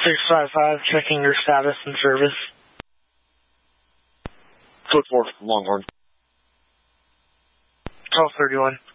655, checking your status and service. Code 4, Longhorn. 1231.